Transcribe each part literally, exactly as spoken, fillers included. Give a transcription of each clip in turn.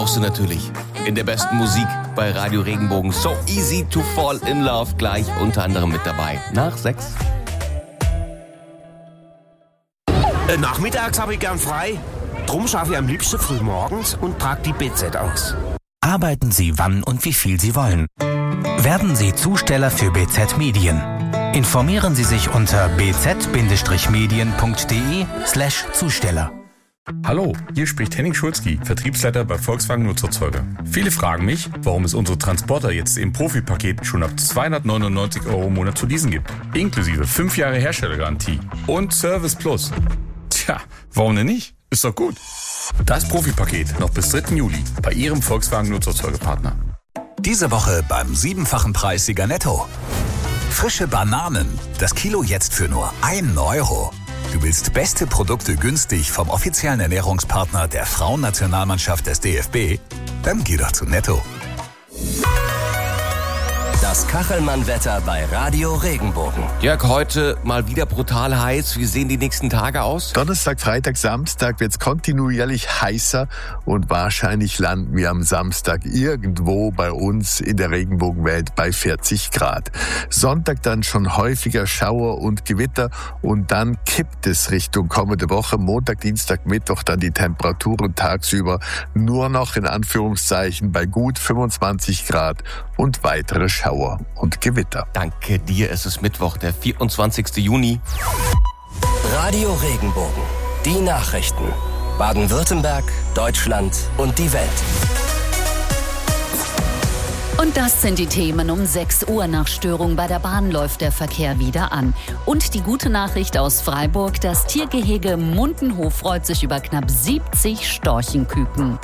brauchst du natürlich in der besten Musik bei Radio Regenbogen. So easy to fall in love, gleich unter anderem mit dabei. Nach sechs. Äh, nachmittags habe ich gern frei. Drum schaffe ich am liebsten früh morgens und trage die B Z aus. Arbeiten Sie wann und wie viel Sie wollen. Werden Sie Zusteller für B Z Medien. Informieren Sie sich unter b z medien punkt d e slash Zusteller. Hallo, hier spricht Henning Schulzki, Vertriebsleiter bei Volkswagen Nutzerzeuger. Viele fragen mich, warum es unsere Transporter jetzt im Profipaket schon ab zweihundertneunundneunzig Euro im Monat zu leasen gibt. Inklusive fünf Jahre Herstellergarantie und Service Plus. Tja, warum denn nicht? Ist doch gut. Das Profipaket noch bis dritten Juli bei Ihrem Volkswagen Nutzerzeugerpartner. Diese Woche beim siebenfachen Preissieger Netto. Frische Bananen, das Kilo jetzt für nur einen Euro. Du willst beste Produkte günstig vom offiziellen Ernährungspartner der Frauennationalmannschaft des D F B? Dann geh doch zu Netto. Das Kachelmann-Wetter bei Radio Regenbogen. Jörg, heute mal wieder brutal heiß. Wie sehen die nächsten Tage aus? Donnerstag, Freitag, Samstag wird es kontinuierlich heißer und wahrscheinlich landen wir am Samstag irgendwo bei uns in der Regenbogenwelt bei vierzig Grad. Sonntag dann schon häufiger Schauer und Gewitter und dann kippt es Richtung kommende Woche. Montag, Dienstag, Mittwoch dann die Temperaturen tagsüber nur noch in Anführungszeichen bei gut fünfundzwanzig Grad und weitere Schauer und Gewitter. Danke dir, es ist Mittwoch, der vierundzwanzigsten Juni. Radio Regenbogen. Die Nachrichten. Baden-Württemberg, Deutschland und die Welt. Und das sind die Themen um sechs Uhr. Nach Störung bei der Bahn läuft der Verkehr wieder an. Und die gute Nachricht aus Freiburg, das Tiergehege Mundenhof freut sich über knapp siebzig Storchenküken.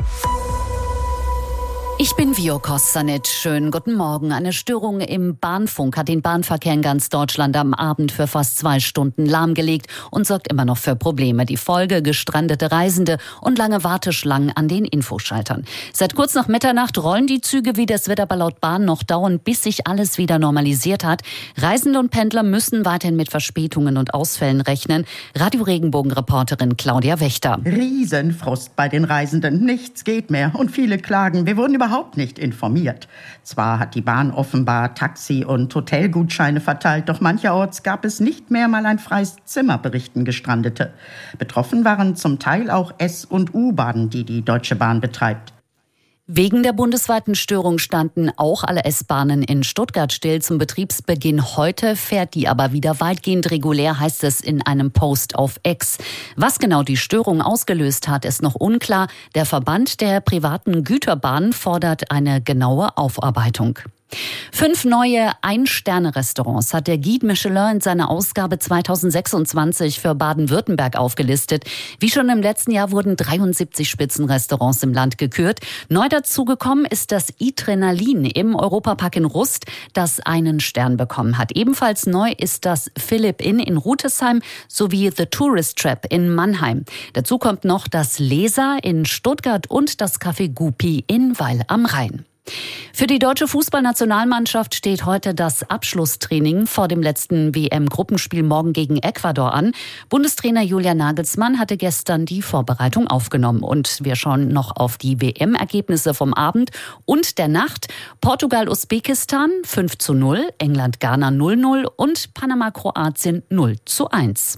Ich bin Vio Kostanic. Schönen guten Morgen. Eine Störung im Bahnfunk hat den Bahnverkehr in ganz Deutschland am Abend für fast zwei Stunden lahmgelegt und sorgt immer noch für Probleme. Die Folge: gestrandete Reisende und lange Warteschlangen an den Infoschaltern. Seit kurz nach Mitternacht rollen die Züge, wie das wird aber laut Bahn noch dauern, bis sich alles wieder normalisiert hat. Reisende und Pendler müssen weiterhin mit Verspätungen und Ausfällen rechnen. Radio Regenbogen-Reporterin Claudia Wächter. Riesenfrust bei den Reisenden. Nichts geht mehr und viele klagen. Wir wurden überhaupt nicht informiert. Zwar hat die Bahn offenbar Taxi- und Hotelgutscheine verteilt, doch mancherorts gab es nicht mehr mal ein freies Zimmer, berichten Gestrandete. Betroffen waren zum Teil auch S- und U-Bahnen, die die Deutsche Bahn betreibt. Wegen der bundesweiten Störung standen auch alle S-Bahnen in Stuttgart still. Zum Betriebsbeginn heute fährt die aber wieder weitgehend regulär, heißt es in einem Post auf X. Was genau die Störung ausgelöst hat, ist noch unklar. Der Verband der privaten Güterbahnen fordert eine genaue Aufarbeitung. Fünf neue Ein-Sterne-Restaurants hat der Guide Michelin in seiner Ausgabe zweitausendsechsundzwanzig für Baden-Württemberg aufgelistet. Wie schon im letzten Jahr wurden dreiundsiebzig Spitzenrestaurants im Land gekürt. Neu dazugekommen ist das Adrenalin im Europapark in Rust, das einen Stern bekommen hat. Ebenfalls neu ist das Philipp Inn in Rutesheim sowie The Tourist Trap in Mannheim. Dazu kommt noch das Leser in Stuttgart und das Café Gupi in Weil am Rhein. Für die deutsche Fußballnationalmannschaft steht heute das Abschlusstraining vor dem letzten W M-Gruppenspiel morgen gegen Ecuador an. Bundestrainer Julian Nagelsmann hatte gestern die Vorbereitung aufgenommen. Und wir schauen noch auf die W M-Ergebnisse vom Abend und der Nacht. Portugal-Usbekistan fünf zu null, England-Ghana null zu null und Panama-Kroatien null zu eins.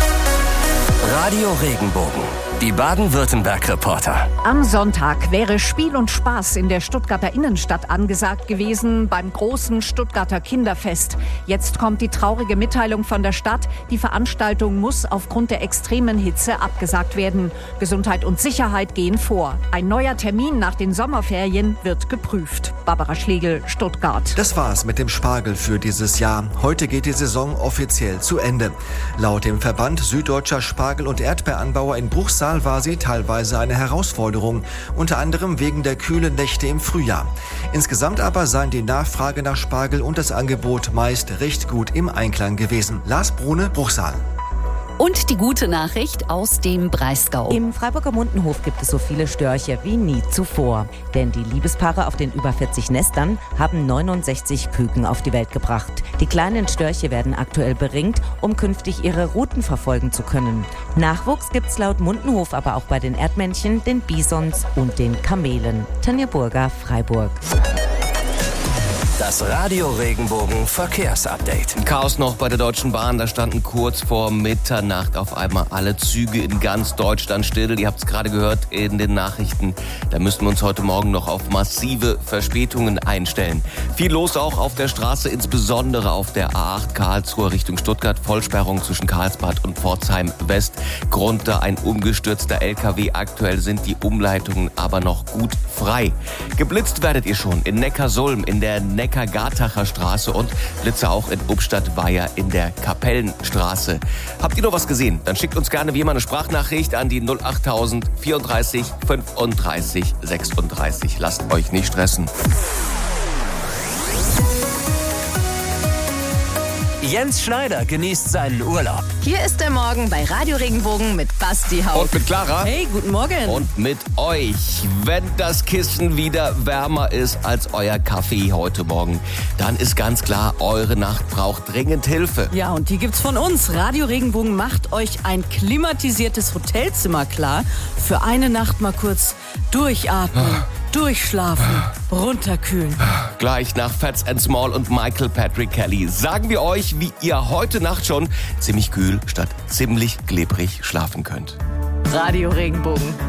Radio Regenbogen. Die Baden-Württemberg-Reporter. Am Sonntag wäre Spiel und Spaß in der Stuttgarter Innenstadt angesagt gewesen beim großen Stuttgarter Kinderfest. Jetzt kommt die traurige Mitteilung von der Stadt. Die Veranstaltung muss aufgrund der extremen Hitze abgesagt werden. Gesundheit und Sicherheit gehen vor. Ein neuer Termin nach den Sommerferien wird geprüft. Barbara Schlegel, Stuttgart. Das war's mit dem Spargel für dieses Jahr. Heute geht die Saison offiziell zu Ende. Laut dem Verband Süddeutscher Spargel- und Erdbeeranbauer in Bruchsal war sie teilweise eine Herausforderung, unter anderem wegen der kühlen Nächte im Frühjahr. Insgesamt aber seien die Nachfrage nach Spargel und das Angebot meist recht gut im Einklang gewesen. Lars Brune, Bruchsal. Und die gute Nachricht aus dem Breisgau. Im Freiburger Mundenhof gibt es so viele Störche wie nie zuvor. Denn die Liebespaare auf den über vierzig Nestern haben neunundsechzig Küken auf die Welt gebracht. Die kleinen Störche werden aktuell beringt, um künftig ihre Routen verfolgen zu können. Nachwuchs gibt's laut Mundenhof aber auch bei den Erdmännchen, den Bisons und den Kamelen. Tanja Burger, Freiburg. Das Radio Regenbogen Verkehrsupdate. Chaos noch bei der Deutschen Bahn. Da standen kurz vor Mitternacht auf einmal alle Züge in ganz Deutschland still. Ihr habt es gerade gehört in den Nachrichten. Da müssen wir uns heute Morgen noch auf massive Verspätungen einstellen. Viel los auch auf der Straße, insbesondere auf der A acht Karlsruhe Richtung Stuttgart. Vollsperrung zwischen Karlsbad und Pforzheim West. Grund da ein umgestürzter L K W. Aktuell sind die Umleitungen aber noch gut frei. Geblitzt werdet ihr schon in Neckarsulm, in der Neckar-Gartacher Straße und Blitze auch in Ubstadt-Weiher in der Kapellenstraße. Habt ihr noch was gesehen? Dann schickt uns gerne wie immer eine Sprachnachricht an die null acht null null vierunddreißig fünfunddreißig sechsunddreißig. Lasst euch nicht stressen. Jens Schneider genießt seinen Urlaub. Hier ist der Morgen bei Radio Regenbogen mit Basti Haug. Und mit Clara. Hey, guten Morgen. Und mit euch. Wenn das Kissen wieder wärmer ist als euer Kaffee heute Morgen, dann ist ganz klar, eure Nacht braucht dringend Hilfe. Ja, und die gibt's von uns. Radio Regenbogen macht euch ein klimatisiertes Hotelzimmer klar. Für eine Nacht mal kurz durchatmen. Durchschlafen, runterkühlen. Gleich nach Fats and Small und Michael Patrick Kelly sagen wir euch, wie ihr heute Nacht schon ziemlich kühl statt ziemlich glibberig schlafen könnt. Radio Regenbogen.